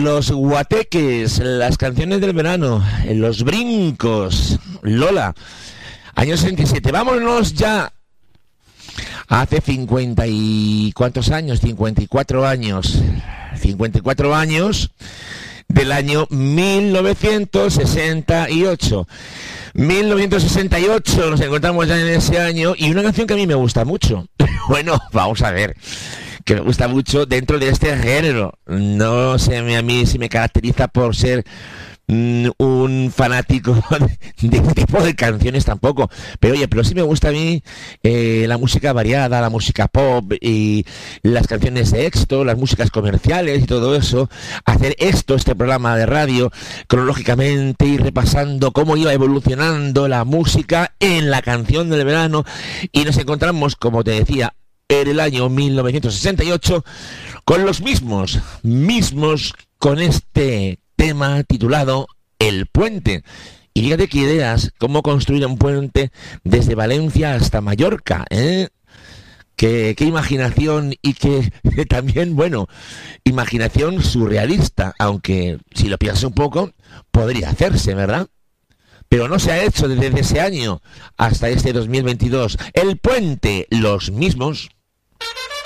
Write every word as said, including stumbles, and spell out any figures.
Los guateques, las canciones del verano, los brincos, Lola, año sesenta y siete. Vámonos ya. Hace cincuenta y... ¿cuántos años? cincuenta y cuatro años. cincuenta y cuatro años del año mil novecientos sesenta y ocho. mil novecientos sesenta y ocho, nos encontramos ya en ese año, y una canción que a mí me gusta mucho. Bueno, vamos a ver, que me gusta mucho dentro de este género. No sé a mí si me caracteriza por ser mm, un fanático de, de este tipo de canciones tampoco, pero oye, pero sí me gusta a mí eh, la música variada, la música pop y las canciones de éxito, las músicas comerciales y todo eso. Hacer esto, este programa de radio, cronológicamente, ir repasando cómo iba evolucionando la música en la canción del verano, y nos encontramos, como te decía, en el año mil novecientos sesenta y ocho con los mismos, mismos con este tema titulado El Puente. Y fíjate qué ideas, cómo construir un puente desde Valencia hasta Mallorca, ¿eh? Qué, qué imaginación, y que también, bueno, imaginación surrealista, aunque si lo piensas un poco, podría hacerse, ¿verdad? Pero no se ha hecho desde ese año hasta este dos mil veintidós. El Puente, los mismos.